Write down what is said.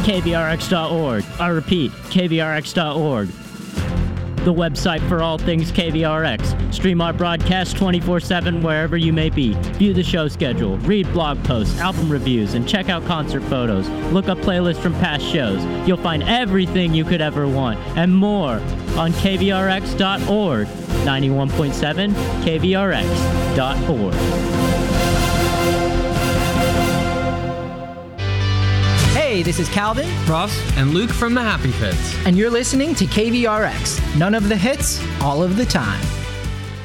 KVRX.org. I repeat, KVRX.org. The website for all things KVRX. Stream our broadcast 24/7 wherever you may be. View the show schedule, read blog posts, album reviews, and check out concert photos. Look up playlists from past shows. You'll find everything you could ever want and more on KVRX.org. 91.7 KVRX.org. Hey, this is Calvin, Ross, and Luke from the Happy Fits. and you're listening to KVRX. None of the hits, all of the time.